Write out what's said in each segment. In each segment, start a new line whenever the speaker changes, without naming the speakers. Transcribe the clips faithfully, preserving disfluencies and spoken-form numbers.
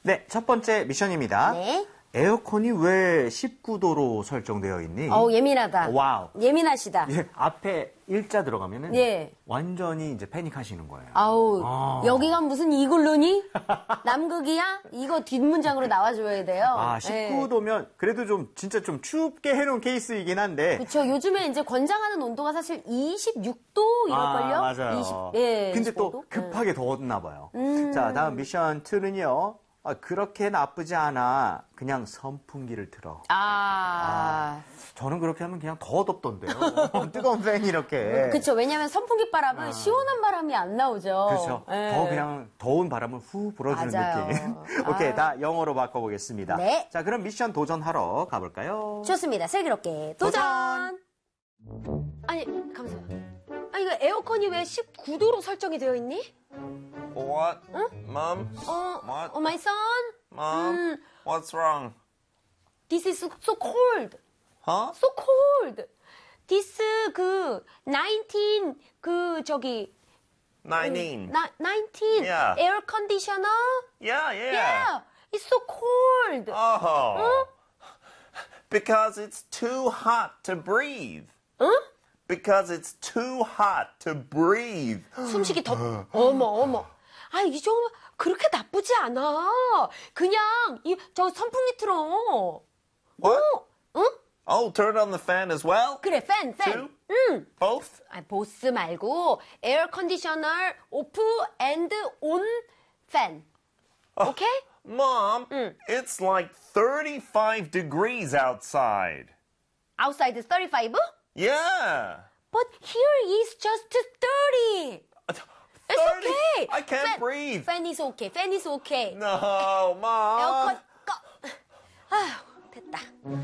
네, 첫 번째 미션입니다.
네.
에어컨이 왜 십구 도로 설정되어 있니?
어우, 예민하다.
와우.
예민하시다.
예, 앞에 일자 들어가면은
예.
완전히 이제 패닉하시는 거예요.
아우,
아.
여기가 무슨 이글루니? 남극이야? 이거 뒷문장으로 나와줘야 돼요.
아, 십구 도면 그래도 좀 진짜 좀 춥게 해놓은 케이스이긴 한데.
그렇죠. 요즘에 이제 권장하는 온도가 사실 이십육 도 이럴걸요?
아, 맞아요.
이십, 예,
근데
이십오 도?
또 급하게 더웠나 봐요.
음.
자, 다음 미션 이는요. 아, 그렇게 나쁘지 않아. 그냥 선풍기를 틀어.
아.
저는 그렇게 하면 그냥 더 덥던데요. 뜨거운 팬이 이렇게.
그렇죠. 왜냐하면 선풍기 바람은
아.
시원한 바람이 안 나오죠.
그렇죠.
예.
더 그냥 더운 바람을 후 불어주는
맞아요.
느낌. 오케이,
아.
다 영어로 바꿔보겠습니다.
네.
자, 그럼 미션 도전하러 가볼까요?
좋습니다. 슬기롭게 도전!
도전!
아니, 감사해요. 아, 이거 에어컨이 왜 십구 도로 설정이 되어 있니?
What?
Huh?
Mom?
어,
What?
어, my son?
Mom?
음,
What's wrong?
this is so cold.
Huh?
so cold. this 그 nineteen 그 저기
nineteen.
나, nineteen
Yeah.
air conditioner.
Yeah, yeah.
Yeah, it's so cold.
Oh. Because it's too hot to breathe.
응?
Because it's too hot to breathe.
숨쉬기 더 어머 어머. 아, 이 정도 그렇게 나쁘지 않아. 그냥 이 저 선풍기 틀어.
What?
어? 응?
Oh, turn on the fan as well?
그래, 팬, 팬.
Two?
응.
Both?
아, 보스 말고 에어 컨디셔너 오프 앤드 온 팬. 오케이?
Mom,
Mm.
it's like thirty-five degrees outside.
outside is thirty-five?
Yeah.
But here is just thirty. It's
thirty?
okay.
I can't
fan,
breathe.
Fan is okay. Fan is okay.
No, Mom.
에어컨 꺼. 아휴, 됐다.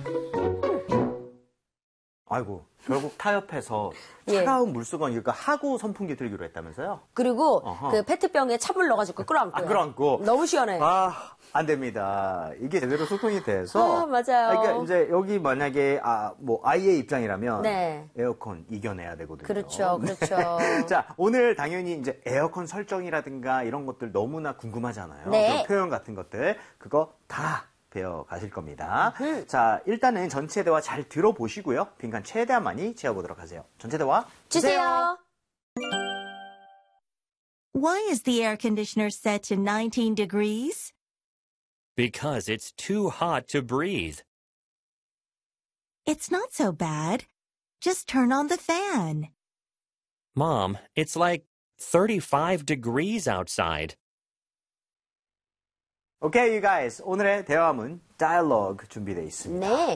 아이고, 결국 타협해서
예.
차가운 물수건 이거 하고 선풍기 들기로 했다면서요?
그리고
어허.
그 페트병에 차물 넣어가지고 끌어안고요.
아, 끌어안고.
너무 시원해.
아, 안 됩니다. 이게 제대로 소통이 돼서.
아, 맞아요.
그러니까 이제 여기 만약에, 아, 뭐, 아이의 입장이라면.
네.
에어컨 이겨내야 되거든요.
그렇죠, 그렇죠.
자, 오늘 당연히 이제 에어컨 설정이라든가 이런 것들 너무나 궁금하잖아요.
네.
그런 표현 같은 것들. 그거 다 배워 가실 겁니다. 자, 일단은 전체 대화 잘 들어보시고요. 빈칸 최대한 많이 채워보도록 하세요. 전체 대화
주세요.
Why is the air conditioner set to nineteen degrees?
Because it's too hot to breathe.
It's not so bad. Just turn on the fan.
Mom, it's like thirty-five degrees outside.
Okay, you guys. 오늘의 대화문, dialogue 준비되어 있습니다.
네.